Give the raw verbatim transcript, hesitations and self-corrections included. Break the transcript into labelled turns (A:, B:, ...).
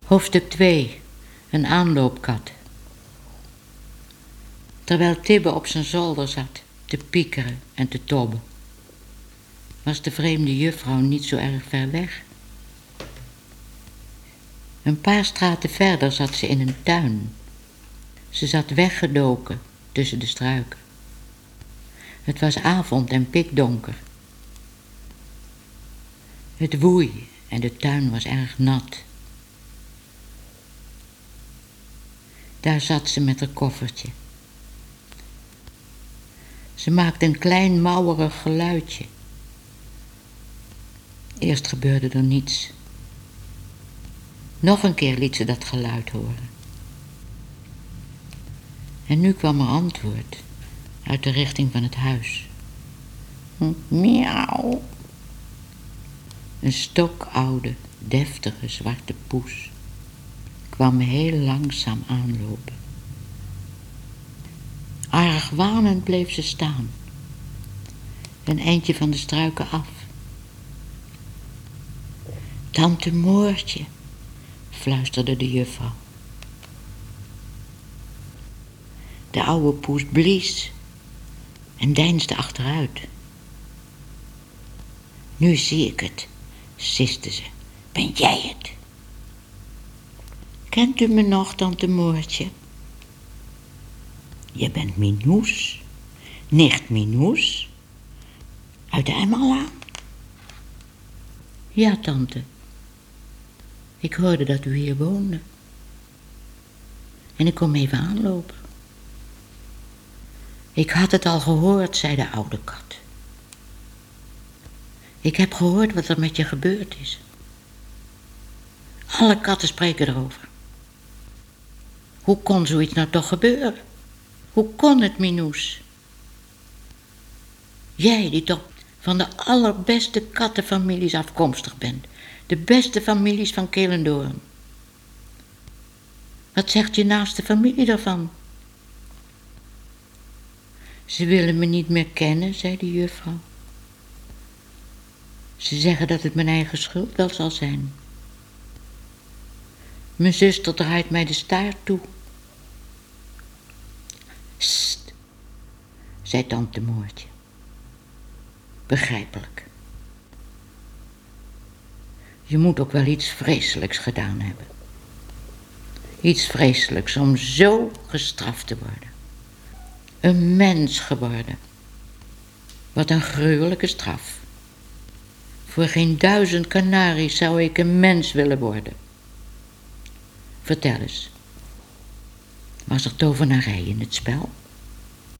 A: Hoofdstuk twee. Een aanloopkat. Terwijl Tibbe op zijn zolder zat, te piekeren en te tobben, was de vreemde juffrouw niet zo erg ver weg. Een paar straten verder zat ze in een tuin. Ze zat weggedoken tussen de struiken. Het was avond en pikdonker. Het woei en de tuin was erg nat. Daar zat ze met haar koffertje. Ze maakte een klein mouwerig geluidje. Eerst gebeurde er niets. Nog een keer liet ze dat geluid horen. En nu kwam er antwoord uit de richting van het huis. Miauw. Een stokoude, deftige zwarte poes kwam heel langzaam aanlopen. Argwanend bleef ze staan, een eindje van de struiken af. Tante Moortje, fluisterde de juffrouw. De oude poes blies en deinsde achteruit. Nu zie ik het, siste ze. Ben jij het? Kent u me nog, tante Moortje? Je bent Minoes, nicht Minoes, uit de Emmerlaan. Ja, tante. Ik hoorde dat u hier woonde. En ik kom even aanlopen. Ik had het al gehoord, zei de oude kat. Ik heb gehoord wat er met je gebeurd is. Alle katten spreken erover. Hoe kon zoiets nou toch gebeuren? Hoe kon het, Minoes? Jij die toch van de allerbeste kattenfamilies afkomstig bent. De beste families van Kelendoorn. Wat zegt je naaste familie daarvan? Ze willen me niet meer kennen, zei de juffrouw. Ze zeggen dat het mijn eigen schuld wel zal zijn. Mijn zuster draait mij de staart toe. Sst, zei tante Moortje. Begrijpelijk. Je moet ook wel iets vreselijks gedaan hebben. Iets vreselijks om zo gestraft te worden. Een mens geworden. Wat een gruwelijke straf. Voor geen duizend kanaries zou ik een mens willen worden. Vertel eens. Was er tovenarij in het spel?